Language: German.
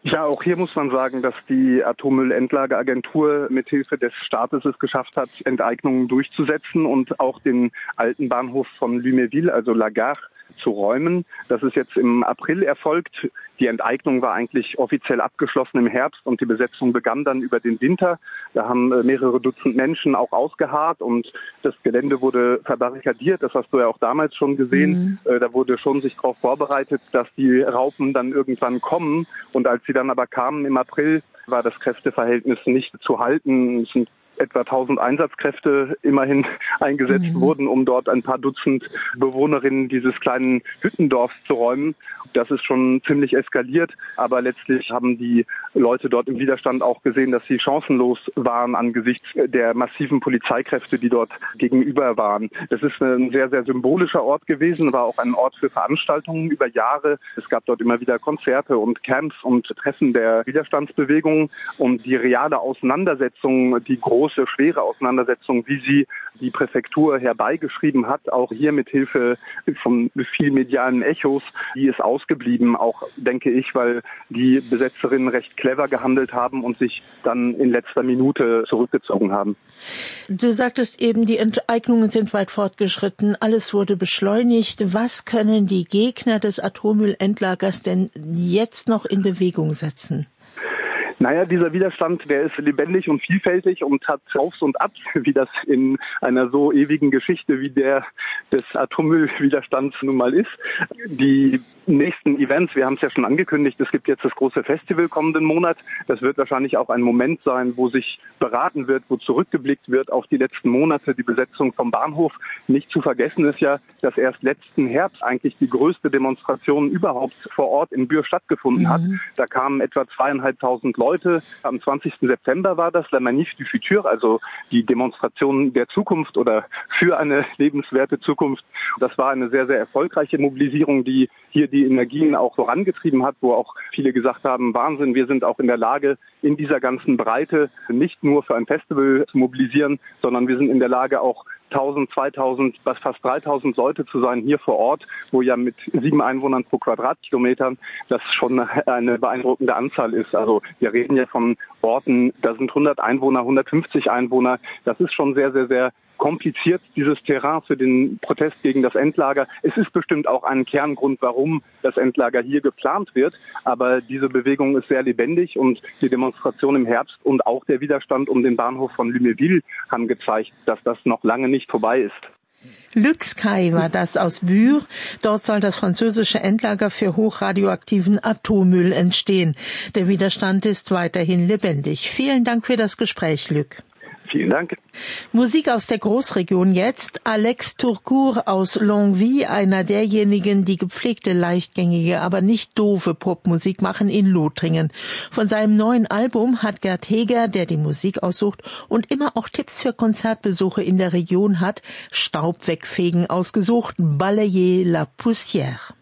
Ja, auch hier muss man sagen, dass die Atommüllendlageagentur mithilfe des Staates es geschafft hat, Enteignungen durchzusetzen und auch den alten Bahnhof von Lunéville, also La Gare, zu räumen. Das ist jetzt im April erfolgt. Die Enteignung war eigentlich offiziell abgeschlossen im Herbst und die Besetzung begann dann über den Winter. Da haben mehrere Dutzend Menschen auch ausgeharrt und das Gelände wurde verbarrikadiert. Das hast du ja auch damals schon gesehen. Da wurde schon sich darauf vorbereitet, dass die Raupen dann irgendwann kommen. Und als sie dann aber kamen im April, war das Kräfteverhältnis nicht zu halten. Es sind etwa 1000 Einsatzkräfte immerhin eingesetzt wurden, um dort ein paar Dutzend Bewohnerinnen dieses kleinen Hüttendorfs zu räumen. Das ist schon ziemlich eskaliert, aber letztlich haben die Leute dort im Widerstand auch gesehen, dass sie chancenlos waren angesichts der massiven Polizeikräfte, die dort gegenüber waren. Das ist ein sehr, sehr symbolischer Ort gewesen, war auch ein Ort für Veranstaltungen über Jahre. Es gab dort immer wieder Konzerte und Camps und Treffen der Widerstandsbewegung und die reale Auseinandersetzung, die große, schwere Auseinandersetzung, wie sie die Präfektur herbeigeschrieben hat, auch hier mit Hilfe von vielen medialen Echos, die ist ausgeblieben, auch denke ich, weil die Besetzerinnen recht clever gehandelt haben und sich dann in letzter Minute zurückgezogen haben. Du sagtest eben, die Enteignungen sind weit fortgeschritten, alles wurde beschleunigt. Was können die Gegner des Atommüllendlagers denn jetzt noch in Bewegung setzen? Naja, dieser Widerstand, der ist lebendig und vielfältig und hat Aufs und Abs, wie das in einer so ewigen Geschichte wie der des Atommüllwiderstands nun mal ist. Die nächsten Events, wir haben es ja schon angekündigt, es gibt jetzt das große Festival kommenden Monat. Das wird wahrscheinlich auch ein Moment sein, wo sich beraten wird, wo zurückgeblickt wird auf die letzten Monate, die Besetzung vom Bahnhof. Nicht zu vergessen ist ja, dass erst letzten Herbst eigentlich die größte Demonstration überhaupt vor Ort in Bühr stattgefunden hat. Da kamen etwa 2500 Leute. Am 20. September war das, La Manif du Futur, also die Demonstration der Zukunft oder für eine lebenswerte Zukunft. Das war eine sehr, sehr erfolgreiche Mobilisierung, die hier die Energien auch vorangetrieben hat, wo auch viele gesagt haben, Wahnsinn, wir sind auch in der Lage, in dieser ganzen Breite nicht nur für ein Festival zu mobilisieren, sondern wir sind in der Lage, auch 1000, 2000, fast 3000 Leute zu sein hier vor Ort, wo ja mit 7 Einwohnern pro Quadratkilometern das schon eine beeindruckende Anzahl ist. Also wir reden ja von Orten, da sind 100 Einwohner, 150 Einwohner. Das ist schon sehr, sehr, sehr kompliziert, dieses Terrain für den Protest gegen das Endlager. Es ist bestimmt auch ein Kerngrund, warum das Endlager hier geplant wird. Aber diese Bewegung ist sehr lebendig und die Demonstration im Herbst und auch der Widerstand um den Bahnhof von Lunéville haben gezeigt, dass das noch lange nicht vorbei ist. Luc Sky war das aus Bühr. Dort soll das französische Endlager für hochradioaktiven Atommüll entstehen. Der Widerstand ist weiterhin lebendig. Vielen Dank für das Gespräch, Luc. Vielen Dank. Musik aus der Großregion jetzt. Alex Tourcourt aus Longwy, einer derjenigen, die gepflegte, leichtgängige, aber nicht doofe Popmusik machen in Lothringen. Von seinem neuen Album hat Gerd Heger, der die Musik aussucht und immer auch Tipps für Konzertbesuche in der Region hat, Staub wegfegen ausgesucht, Balayer la Poussière.